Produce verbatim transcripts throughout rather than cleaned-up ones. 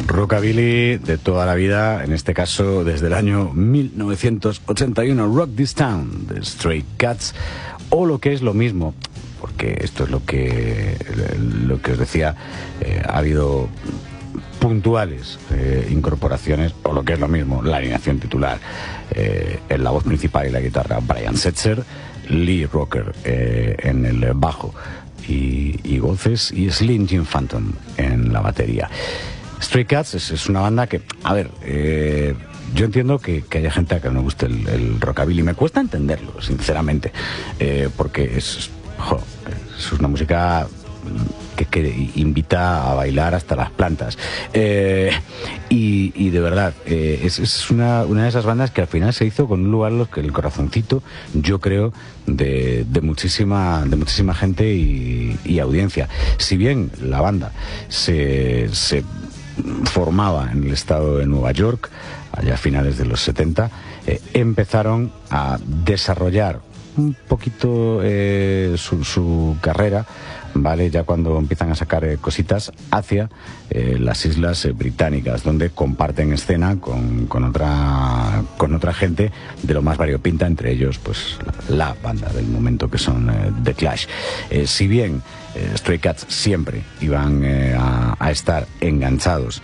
Rockabilly de toda la vida, en este caso desde el año mil novecientos ochenta y uno, Rock This Town de Stray Cats, o lo que es lo mismo, porque esto es lo que lo que os decía, eh, ha habido puntuales eh, incorporaciones, o lo que es lo mismo, la alineación titular, eh, en la voz principal y la guitarra Brian Setzer, Lee Rocker eh, en el bajo y, y voces, y Slim Jim Phantom en la batería. Stray Cats es, es una banda que, a ver, eh, yo entiendo que, que haya gente a que no le guste el, el rockabilly. Me cuesta entenderlo, sinceramente, eh, porque es, jo, es una música que, que invita a bailar hasta las plantas. Eh, y, y de verdad, eh, es, es una, una de esas bandas que al final se hizo con un lugar en el corazoncito, yo creo, de, de muchísima de muchísima gente y, y audiencia. Si bien la banda se... se formaba en el estado de Nueva York, allá a finales de los setenta, eh, empezaron a desarrollar un poquito eh, su, su carrera, ¿vale? Ya cuando empiezan a sacar eh, cositas hacia eh, las islas eh, británicas, donde comparten escena con, con otra con otra gente de lo más variopinta, entre ellos pues la, la banda del momento, que son eh, The Clash. Eh, si bien eh, Stray Cats siempre iban eh, a, a estar enganchados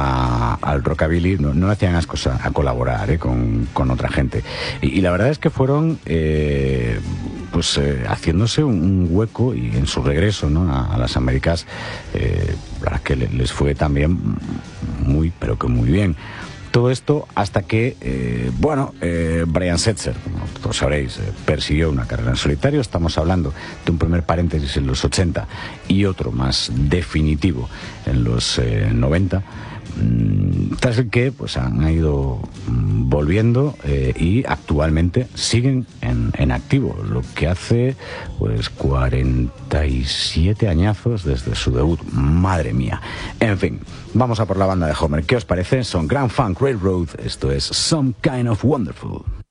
a, al rockabilly, no, no hacían ascos a, a colaborar eh, con, con otra gente, y, y la verdad es que fueron eh, pues eh, haciéndose un, un hueco, y en su regreso, ¿no?, a, a las Américas, eh, la que les fue también muy, pero que muy bien. Todo esto hasta que, eh, bueno, eh, Brian Setzer, como todos sabréis, eh, persiguió una carrera en solitario. Estamos hablando de un primer paréntesis en los ochenta y otro más definitivo en los eh, noventa, mmm, tras el que pues han ido mmm, volviendo eh, y actualmente siguen en, en activo, lo que hace pues cuarenta y siete añazos desde su debut. Madre mía. En fin, vamos a por la banda de Homer. ¿Qué os parece? Son Grand Funk Railroad. Esto es Some Kind of Wonderful.